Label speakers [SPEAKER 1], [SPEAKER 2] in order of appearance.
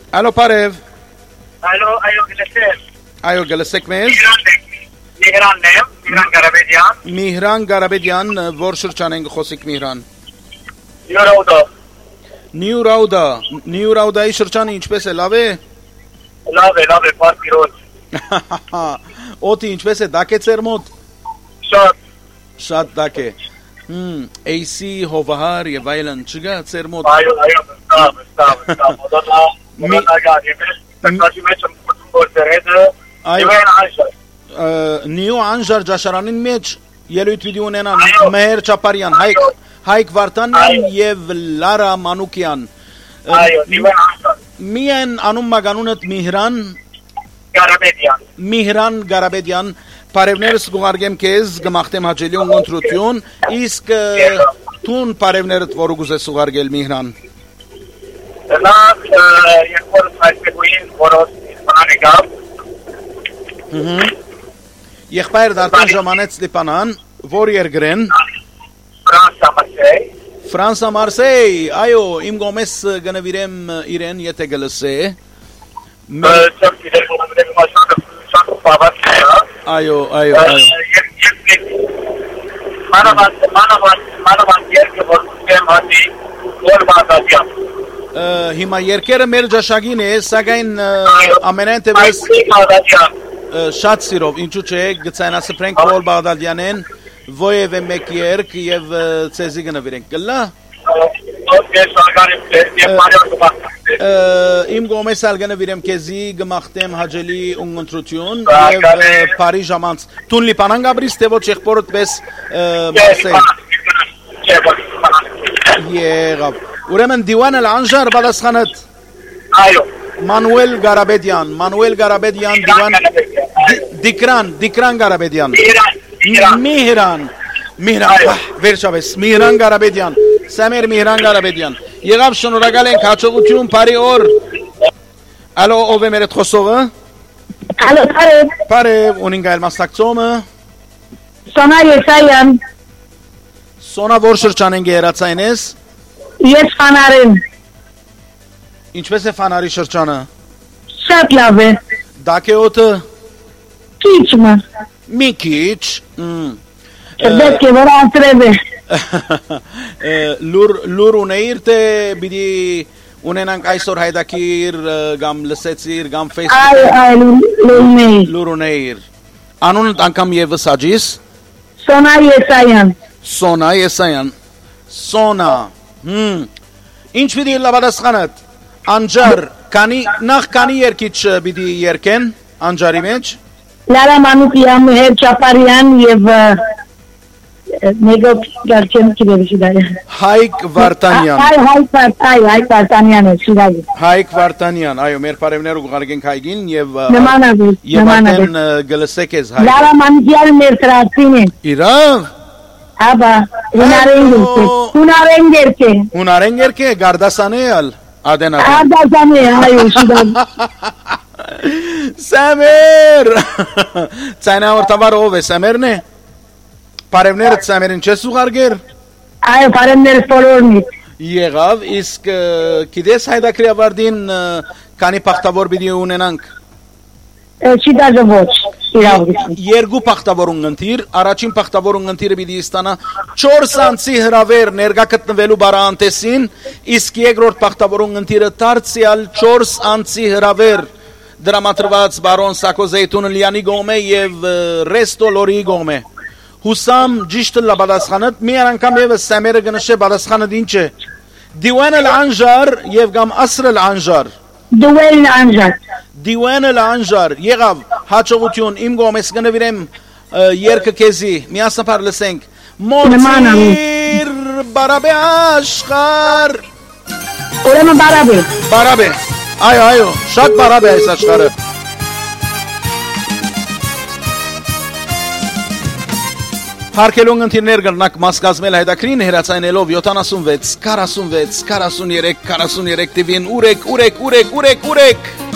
[SPEAKER 1] Ալո, Փարև։
[SPEAKER 2] Ալո, գլսեք։
[SPEAKER 1] Այո, գլսեք մեզ։
[SPEAKER 2] Միհրան Ղարաբեդյան։
[SPEAKER 1] Միհրան Ղարաբեդյան, որ շրջան ենք խոսիկ Միհրան։ Նյու Ռաուդայի շրջանը ինչպես է, լավ է։
[SPEAKER 2] Լավ է, պարտիրոց։
[SPEAKER 1] Օդի ինչպես է, դակ է ծեր մոտ։ Շատ դակ է։ AC հովահար եւ այլն չգա ծեր մոտ։
[SPEAKER 2] Այո, ստավ։
[SPEAKER 1] Նյու Անժար ջաշարանին մեջ ելույթ վիդեո ունենան Մեհեր Չապարյան, Հայկ Վարդանյան եւ Լարա Մանուկյան։
[SPEAKER 2] Այո, Նյու Անժար։
[SPEAKER 1] Միայն անուն մագանունդ Միհրան Ղարաբեդյան, Պարևներս գուղարգեմ քեզ գմախտեմ հաջելի ունգընտրություն, իսկ տուն պարևներդ որ ուզես ուղարկել Միհրան։
[SPEAKER 2] Նախ երկրորդ հայտնին որոս իսպանան եկավ։
[SPEAKER 1] Եղբայր դարձան ժամանեց Լիբանան, որ երկրեն։ Ֆրանսա Մարսեյ, այո, իմ գոմես գնվիրեմ իրեն, եթե գլսե։ Այո։
[SPEAKER 2] Մանավանդ երկը որ կեմ հատի, որ բազատյան։
[SPEAKER 1] Հիմա երկերը մեր ջաշագին է, սակայն ամենայն տևես շատ սիրով, ինչու չէ, գծայնասպրենք որ Բաղդադյանեն, ոև է մեկ երկ և ծեզի գնվիրենք, գլա։ Իմ գոմես ալ գնվիրեմ կեզի գմախտեմ հաջելի ունգընտրություն և պարի ժամանց, տուն լիպանան գաբրիս թե ոչ եղբորդ պես Մարսեյ։ Եղավ։ Ուրեմն դիվան էլ անժար բադասխանըտ։
[SPEAKER 2] Այո։
[SPEAKER 1] Մանուել Ղարաբեդյան դիվան Դիկրան Ղարաբեդյան։ Միհրան, վերջապես, Միհրան Ղարաբեդյան, Սամեր Միհրան Ղարաբեդյան։ Եղավ շնորհակալ ենք հաջողություն բարի օր։ Ալո, ով է մեր հետ խոսողը։
[SPEAKER 3] Ալո,
[SPEAKER 1] Փարև, ունին գայլ մասնակցողը։
[SPEAKER 3] Սոնա Եսայան։
[SPEAKER 1] Սոնա որ շրջան ենք երացային ես։
[SPEAKER 3] Ես Ֆանարին։
[SPEAKER 1] Ինչպես է Ֆանարի շրջանը։
[SPEAKER 3] Շատ լավ է։
[SPEAKER 1] Դակ է օդը։
[SPEAKER 3] Քիչ մը։
[SPEAKER 1] Մի քիչ։
[SPEAKER 3] Պետք է որ անտրև է։
[SPEAKER 1] Լուր ունեիր թե բիդի ունենանք այսօր հայդակիր գամ լսեցիր գամ Facebook։
[SPEAKER 3] Այ
[SPEAKER 1] լուր ունեիր։ Անունդ անգամ եւս աջիս։
[SPEAKER 3] Սոնա Եսայան։ Սոնա։
[SPEAKER 1] Ինչ պիտի լավադասխանդ, անջար, նախ կանի երկիչ պիտի երկեն, անջարի մեջ։
[SPEAKER 3] Լարա Մանուկյան, Մեհեր Չապարյան և մեգոտ գարչեն կիրևի շիդարի։
[SPEAKER 1] Հայկ Վարդանյան։
[SPEAKER 3] Հայկ Վարդանյան է շիդարի։
[SPEAKER 1] Հայկ Վարդանյան, այո, մեր պարևներ ուղարկենք հայգին և
[SPEAKER 3] նմանավեն
[SPEAKER 1] գլսեք ես հայկ։
[SPEAKER 3] Լարա Մանուկյան մեր տրացին է։
[SPEAKER 1] Իրավ։
[SPEAKER 3] Աբա, հունարեն երկ է,
[SPEAKER 1] գարդասան է ալ, ադենա։
[SPEAKER 3] Գարդասան է, այո, շիդարի։
[SPEAKER 1] Սամեր, ծայնավորտավար ով է, Սամերն է։ Պարևներդ Սամերին չես ուղարկեր։
[SPEAKER 3] Այո, պարևներդ բոլորնից։
[SPEAKER 1] Եղավ, իսկ գիտես հայդակրիավարդին քանի պախտավոր պիտի ունենանք։
[SPEAKER 3] Չիդաժը ոչ, իրավություն։
[SPEAKER 1] Երկու պախտավոր ունգընթիր, առաջին պախտավոր ունգընթիրը պիտի ստանա 4 անցի հրավեր ներկա գտնվելու բարանտեսին, իսկ երկրորդ պախտավոր ունգընթիրը դարձյալ 4 անցի հրավեր դրամատրված բարոն Սակոզեյտուն Լյանի գոմե եւ Ռեստո Լորի գոմե։ Հուսամ ճիշտ լա բադասխանդ, միան անգամ եւս Սամերը գնշե բադասխանդ ինչ է։ Դիվան էլ անժար եւ կամ ասրել անժար։ Դիվան էլ անժար, եղավ հաջողություն իմ գոմես գնվիրեմ երկը քեզի, միասնապար լսենք։ Մոցիր բարաբե աշխար։
[SPEAKER 3] Ուրեմն
[SPEAKER 1] Բարաբե։ Այո, շատ բարաբե այս աշխարը։ Հարկելուն ընթիրներ գլնակ մասկազմել հայդակրին հերացայնելով 76 46 43 43 տիվին ուրեք